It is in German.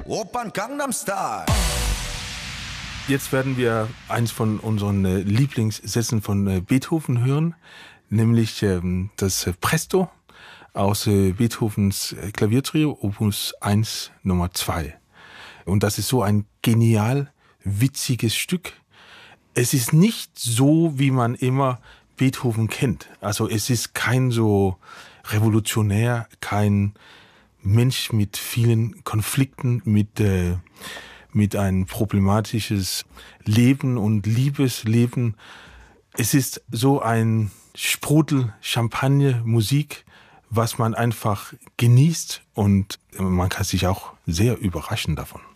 Opern Gangnam Style. Jetzt werden wir eins von unseren Lieblingssätzen von Beethoven hören, nämlich das Presto aus Beethovens Klaviertrio, Opus 1 Nummer 2. Und das ist so ein genial witziges Stück. Es ist nicht so, wie man immer Beethoven kennt. Also es ist kein so revolutionär, kein Mensch mit vielen Konflikten, mit ein problematisches Leben und Liebesleben. Es ist so ein Sprudel Champagner Musik, was man einfach genießt und man kann sich auch sehr überraschen davon.